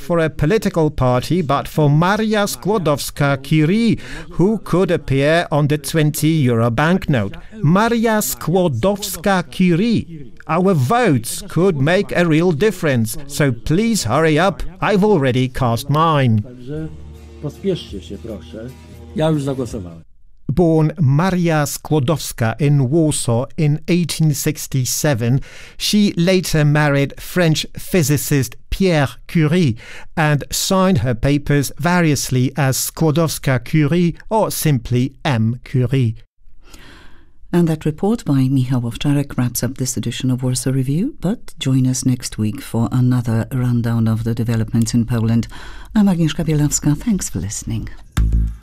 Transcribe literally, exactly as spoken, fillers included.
for a political party, but for Maria Skłodowska-Curie, who could appear on the twenty euro banknote. Maria Skłodowska-Curie. Our votes could make a real difference, so please hurry up. I've already cast mine. Pospieszcie się, proszę. Ja już zagłosowałem. Born Maria Skłodowska in Warsaw in eighteen sixty-seven, she later married French physicist Pierre Curie and signed her papers variously as Skłodowska-Curie or simply M. Curie. And that report by Michał Owczarek wraps up this edition of Warsaw Review, but join us next week for another rundown of the developments in Poland. I'm Agnieszka Bielawska. Thanks for listening.